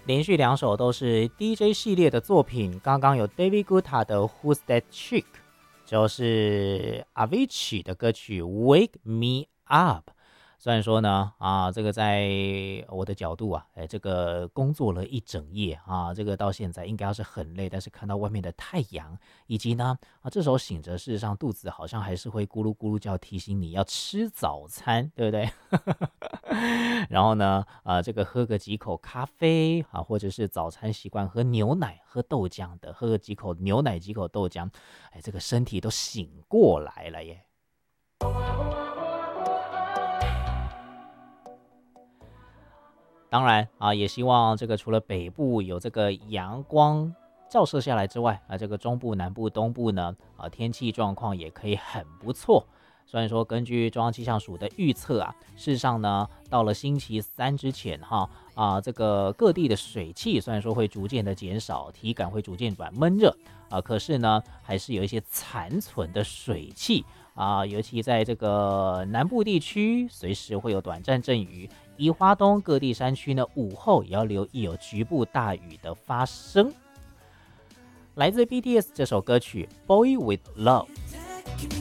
连续2首都是 DJ 系列的作品，刚刚有 David Guetta 的 Who's That Chick， 就是Avicii 的歌曲 Wake Me Up。虽然说呢，这个在我的角度这个工作了一整夜这个到现在应该要是很累，但是看到外面的太阳，以及呢，这时候醒着，事实上肚子好像还是会咕噜咕噜叫，提醒你要吃早餐，对不对？然后呢，这个喝个几口咖啡或者是早餐习惯喝牛奶、喝豆浆的，喝个几口牛奶、几口豆浆，这个身体都醒过来了耶。当然也希望这个除了北部有这个阳光照射下来之外这个中部、南部、东部呢天气状况也可以很不错。虽然说根据中央气象署的预测事实上呢，到了星期3之前这个各地的水汽虽然说会逐渐的减少，体感会逐渐转闷热可是呢，还是有一些残存的水汽尤其在这个南部地区，随时会有短暂阵雨。宜花东各地山区呢，午后也要留意有局部大雨的发生。来自 BTS 这首歌曲《Boy with Love》。